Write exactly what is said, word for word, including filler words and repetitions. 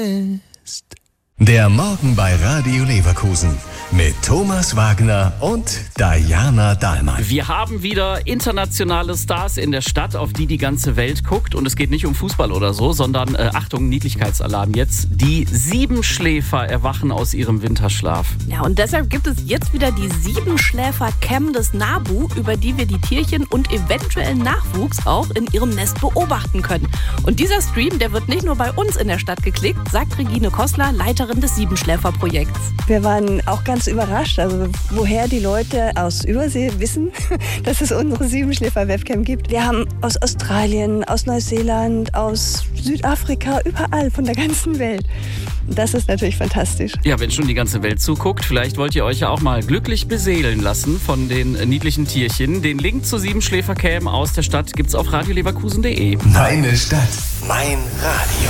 Der Morgen bei Radio Leverkusen mit Thomas Wagner und Diana Dahlmann. Wir haben wieder internationale Stars in der Stadt, auf die die ganze Welt guckt. Und es geht nicht um Fußball oder so, sondern, äh, Achtung, Niedlichkeitsalarm jetzt. Die Siebenschläfer erwachen aus ihrem Winterschlaf. Ja, und deshalb gibt es jetzt wieder die Siebenschläfer-Cam des NABU, über die wir die Tierchen und eventuellen Nachwuchs auch in ihrem Nest beobachten können. Und dieser Stream, der wird nicht nur bei uns in der Stadt geklickt, sagt Regine Kossler, Leiterin des Siebenschläfer-Projekts. Wir waren auch ganz überrascht, also woher die Leute aus Übersee wissen, dass es unsere Siebenschläfer-Webcam gibt. Wir haben aus Australien, aus Neuseeland, aus Südafrika, überall von der ganzen Welt. Das ist natürlich fantastisch. Ja, wenn schon die ganze Welt zuguckt, vielleicht wollt ihr euch ja auch mal glücklich beseelen lassen von den niedlichen Tierchen. Den Link zur Siebenschläfer-Cam aus der Stadt gibt's auf radio leverkusen punkt de. Meine Stadt, mein Radio.